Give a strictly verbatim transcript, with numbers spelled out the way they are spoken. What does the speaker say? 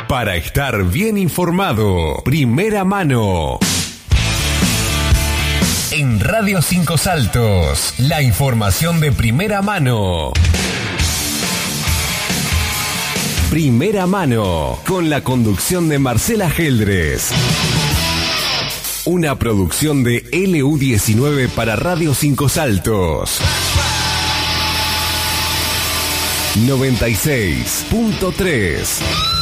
Para estar bien informado, Primera Mano. En Radio Cinco Saltos, la información de primera mano. Primera Mano, con la conducción de Marcela Geldres. Una producción de L U diecinueve para Radio Cinco Saltos. noventa y seis punto tres.